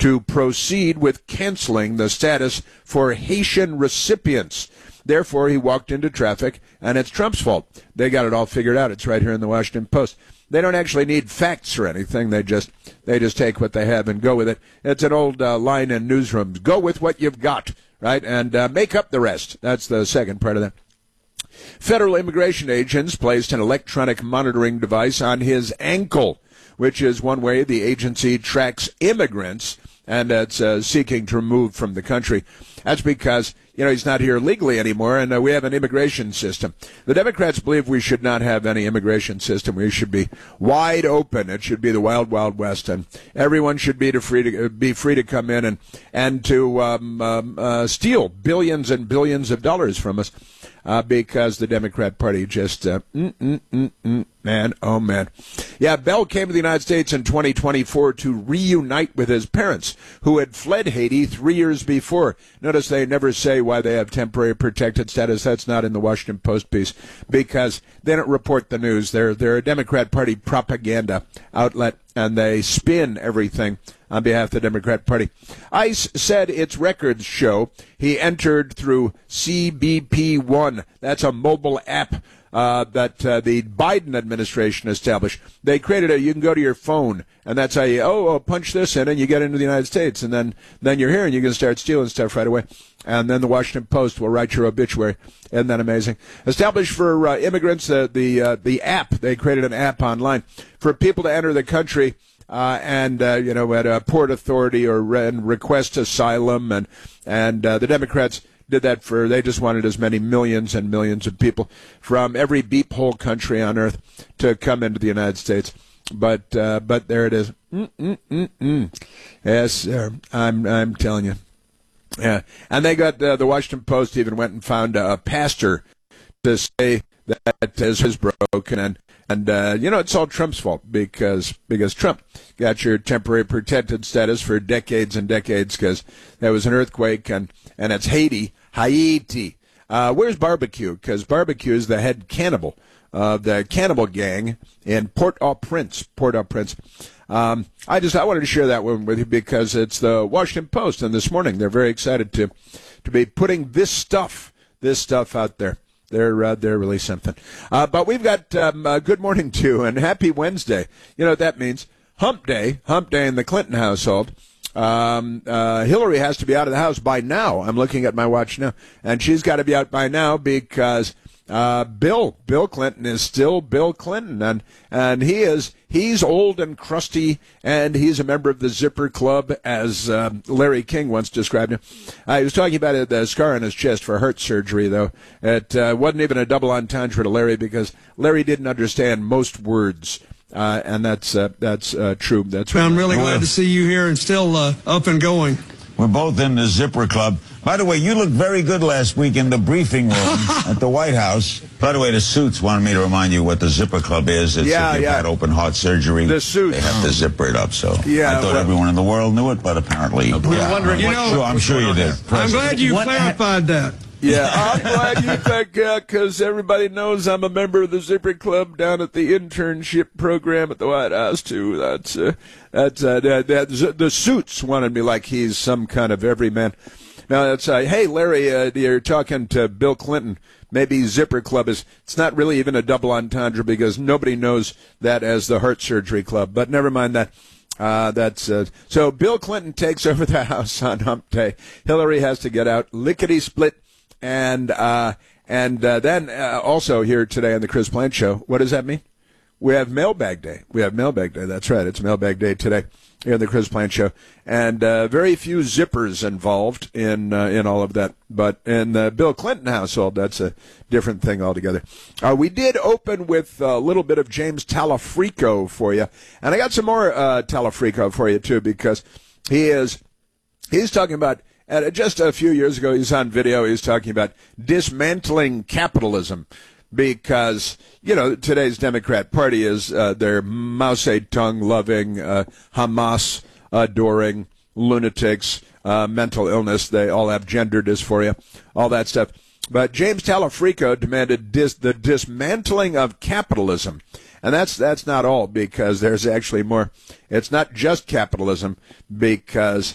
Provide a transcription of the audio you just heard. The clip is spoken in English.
to proceed with canceling the status for Haitian recipients. Therefore, he walked into traffic, and it's Trump's fault. They got it all figured out. It's right here in the Washington Post. They don't actually need facts or anything. They just take what they have and go with it. It's an old line in newsrooms. Go with what you've got, right? And make up the rest. That's the second part of that. Federal immigration agents placed an electronic monitoring device on his ankle, which is one way the agency tracks immigrants, and it's seeking to remove from the country. That's because, he's not here legally anymore, and we have an immigration system. The Democrats believe we should not have any immigration system. We should be wide open. It should be the wild, wild west, and everyone should be free to come in and to steal billions and billions of dollars from us. Because the Democrat Party just, man, oh man. Yeah, Bell came to the United States in 2024 to reunite with his parents, who had fled Haiti 3 years before. Notice they never say why they have temporary protected status. That's not in the Washington Post piece, because they don't report the news. They're a Democrat Party propaganda outlet, and they spin everything on behalf of the Democrat Party. ICE said its records show he entered through CBP One. That's a mobile app that the Biden administration established. They created you can go to your phone, and that's how you, punch this in, and you get into the United States, and then you're here, and you can start stealing stuff right away. And then the Washington Post will write your obituary. Isn't that amazing? Established for immigrants, the app, they created an app online for people to enter the country at a port authority or request asylum, and the Democrats did that they just wanted as many millions and millions of people from every beep hole country on earth to come into the United States. But there it is. Yes, sir. I'm telling you. Yeah, and they got the Washington Post even went and found a pastor to say that is broken, and it's all Trump's fault because Trump got your temporary protected status for decades and decades because there was an earthquake and it's Haiti. Where's Barbecue? Because Barbecue is the head cannibal of the cannibal gang in Port-au-Prince. I wanted to share that one with you because it's the Washington Post, and this morning they're very excited to be putting this stuff out there. They're really something. But we've got good morning to and happy Wednesday. You know what that means? Hump day in the Clinton household. Hillary has to be out of the house by now. I'm looking at my watch now, and she's got to be out by now because Bill Clinton is still Bill Clinton, and he's old and crusty, and he's a member of the Zipper Club, as Larry King once described him. He was talking about the scar on his chest for heart surgery, though. It wasn't even a double entendre to Larry because Larry didn't understand most words. And that's true. That's right. I'm really glad to see you here and still up and going. We're both in the Zipper Club. By the way, you looked very good last week in the briefing room at the White House. By the way, the Suits wanted me to remind you what the Zipper Club is. It's if you've had open heart surgery, the Suits, they have to zipper it up. So I thought everyone in the world knew it, but apparently you did. I'm sure you did. I'm glad you clarified that. Yeah, I'm glad you think because everybody knows I'm a member of the Zipper Club down at the internship program at the White House too. The Suits wanted me like he's some kind of everyman. Now that's hey Larry, you're talking to Bill Clinton. Maybe Zipper Club it's not really even a double entendre because nobody knows that as the Heart Surgery Club. But never mind that. So Bill Clinton takes over the House on Hump Day. Hillary has to get out lickety split. And then also here today on the Chris Plant Show, what does that mean? We have Mailbag Day. That's right. It's Mailbag Day today here on the Chris Plant Show. And very few zippers involved in all of that. But in the Bill Clinton household, that's a different thing altogether. We did open with a little bit of James Talafrico for you. And I got some more Talafrico for you, too, because he's talking about just a few years ago, he's on video. He's talking about dismantling capitalism because, today's Democrat Party is their Mao Zedong-loving, Hamas-adoring lunatics, mental illness. They all have gender dysphoria, all that stuff. But James Talafrico demanded the dismantling of capitalism. And that's not all, because there's actually more. It's not just capitalism, because